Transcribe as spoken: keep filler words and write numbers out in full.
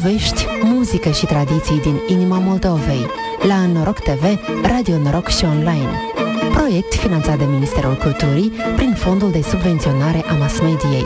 Povești, muzică și tradiții din inima Moldovei. La Noroc T V, Radio Noroc și online. Proiect finanțat de Ministerul Culturii prin Fondul de Subvenționare a Mass Mediei.